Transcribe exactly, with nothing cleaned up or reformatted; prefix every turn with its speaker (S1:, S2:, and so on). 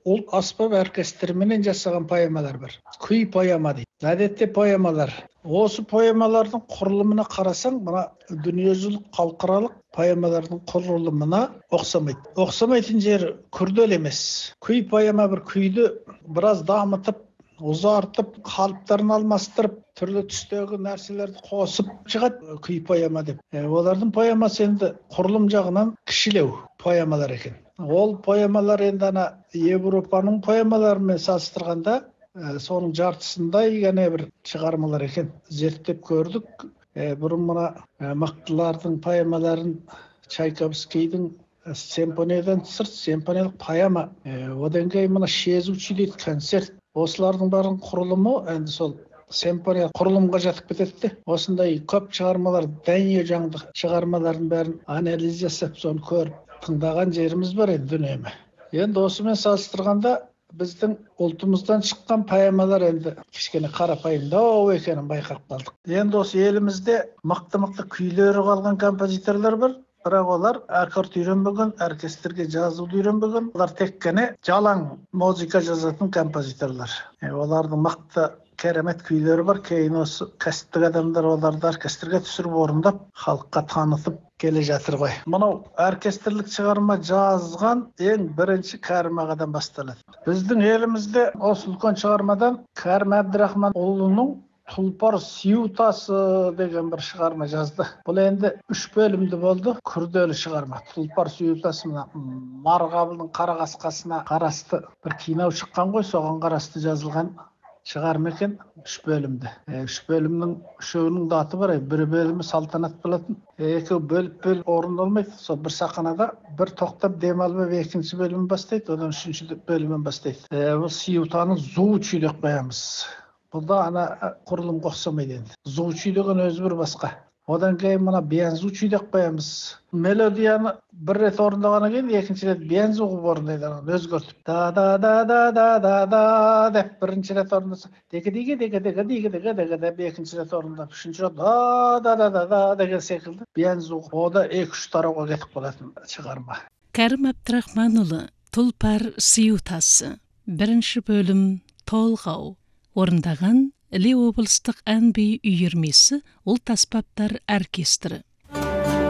S1: ол аспап оркестріменен жасаған поэмалар бар. Күй поэма дейді. Әдетте поэмалар. Осы поэмалардың құрылымына қарасаң, мына дүниежүзілік халықаралық поэмалардың құрылымына ұқсамайды. Ұқсамайтын жері күрделі емес. Күй поэма бір күйді біраз дамытып, ұзартып, қалыптарын алмастырып, түрлі түстегі нәрселерді қосып шығады күй поэма деп. Е, олардың поэмасы енді құрылым жағынан кішілеу поэмалар екен. Ол поэмалар енді ана Европаның поэмаларымен салыстырғанда ә, соның жартысындай ғана бір шығармалар екен. Зерттеп көрдік. Ә, бұрын мына ә, мықтылардың поэмаларын Чайковскийдің симфониядан сырт симфониялық поэма, ә, одан кейін мына шезучий дейді концерт. Осылардың барын құрылымы енді сол симфония құрылымға жатып кетеді. Осындай көп шығармалар, дәние жаңдық шығармалардың бәрін анализ жасап, соны көріп тыңдаған жеріміз бар енді үнемі. Енді осымен салыстырғанда біздің ұлтымыздан шыққан поэмалар енді кішкене қарапайымдау екенін байқап қалдық. Енді осы елімізде мықты-мықты күйлері қалған композиторлар бар. Бірақ олар аккорд үйренбеген, оркестрге жазуды үйренбеген. Олар тек қана жалаң музыка жазатын композиторлар. E, олардың мықты керемет күйлері бар. Кейін осы кәсіптік адамдар оларды оркестрге түсіріп орындап, халыққа танытып келе жатыр ғой. Мынау оркестрлік шығарма жазған ең бірінші Кәрім ағадан басталады. Біздің елімізде осы үлкен шығармадан Кәрім Әбдірахманұлының Тұлпар сюитасы деген бір шығарма жазды. Бұл енді үш бөлімді болды. Күрделі шығарма. Тұлпар сюитасы мына Марғабылдың Қарақасқасына қарасты бір кино шыққан ғой, соған қарасты жазылған шығарма екен. Үш бөлімді. E, үш бөлімнің үшеуінің да аты бар. Бір бөлімі салтанат болатын. Екеуі бөліп-бөліп орындалмайды. Сол бір сахнада бір тоқтап дем алып екінші бөлімін бастайды, одан үшінші бөлімін бастайды. E, бұл сюитаны звучий деп қоямыз. Бұл да ана құрылымға ұқсамайды енді. Звучий деген өзі бір басқа. Одан кейін мына бензвучий деп қоямыз. Мелодияны бір рет орындағаннан кейін екінші рет бензу қылып орындайды, өзгертіп. Да да да да да да да деп бірінші рет орындаса, деге деге деге деге деге деге деге деп екінші рет орындап, үшінші рет да да да да да деген секілді бензу. О да екі-үш тарауға кетіп қалатын шығарма.
S2: Кәрім Әбдірахманұлы Тұлпар сюитасы. Бірінші бөлім толғау. Орындаған Іле облыстық ән-би үйірмесі ұлт аспаптар оркестрі.